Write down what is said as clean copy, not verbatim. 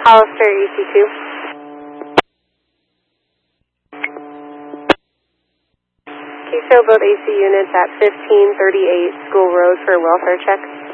Hollister EC2. Can you show both AC units at 1538 School Road for a welfare check?